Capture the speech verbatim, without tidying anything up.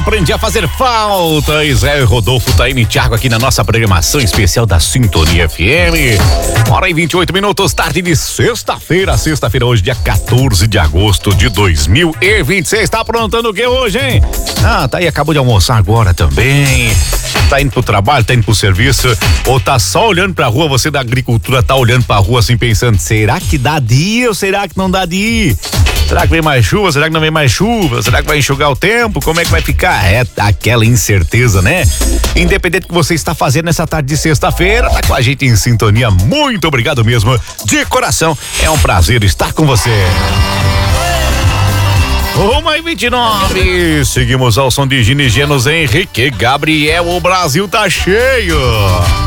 aprendi a fazer falta. Israel e Rodolfo, Taine e Thiago aqui na nossa programação especial da Sintonia F M. Hora e vinte e oito minutos, tarde de sexta-feira. Sexta-feira hoje, dia quatorze de agosto de dois mil e vinte e seis. Tá aprontando o que hoje, hein? Ah, tá aí, acabou de almoçar agora também. Tá indo pro trabalho, tá indo pro serviço, ou tá só olhando pra rua, você da agricultura tá olhando pra rua assim pensando, será que dá dia ou será que não dá dia? Será que vem mais chuva? Será que não vem mais chuva? Será que vai enxugar o tempo? Como é que vai ficar? É aquela incerteza, né? Independente do que você está fazendo nessa tarde de sexta-feira, tá com a gente em sintonia. Muito obrigado mesmo, de coração. É um prazer estar com você. Uma e vinte e nove. Seguimos ao som de Gini Genos, Henrique Gabriel. O Brasil tá cheio.